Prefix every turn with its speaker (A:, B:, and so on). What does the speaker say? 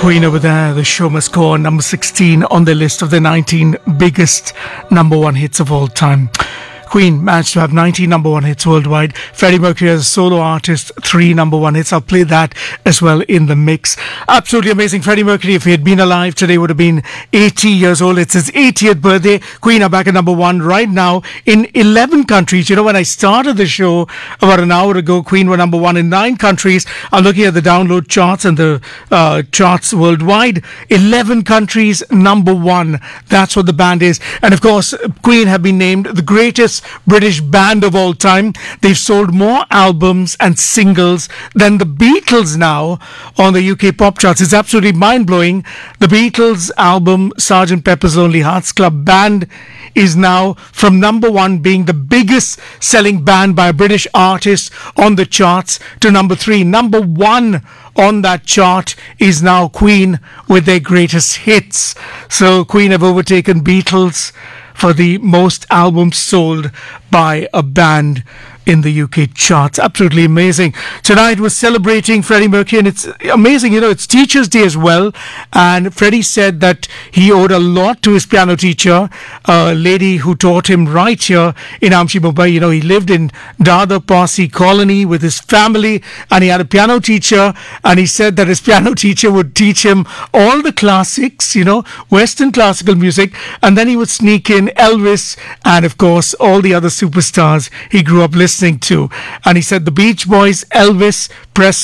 A: Queen over there, the show must go on, number 16 on the list of the 19 biggest number one hits of all time. Queen managed to have 19 number one hits worldwide. Freddie Mercury as a solo artist, 3 number one hits. I'll play that as well in the mix. Absolutely amazing. Freddie Mercury, if he had been alive today, would have been 80 years old. It's his 80th birthday. Queen are back at number one right now in 11 countries. You know, when I started the show about an hour ago, Queen were number one in 9 countries. I'm looking at the download charts and the charts worldwide. 11 countries, number one. That's what the band is. And of course, Queen have been named the greatest British band of all time. They've sold more albums and singles than the Beatles now on the UK pop charts. It's absolutely mind-blowing. The Beatles album Sgt. Pepper's Lonely Hearts Club Band is now from number one, being the biggest selling band by a British artist on the charts, to number 3. Number 1 on that chart is now Queen with their greatest hits. So Queen have overtaken Beatles for the most albums sold by a band in the UK charts. Absolutely amazing. Tonight we're celebrating Freddie Mercury, and it's amazing, you know, it's Teachers' Day as well, and Freddie said that he owed a lot to his piano teacher, a lady who taught him right here in Amchi, Mumbai. You know, he lived in Dadar Parsi colony with his family, and he had a piano teacher, and he said that his piano teacher would teach him all the classics, you know, Western classical music, and then he would sneak in Elvis and of course all the other superstars he grew up listening to. And he said the Beach Boys, Elvis Presley,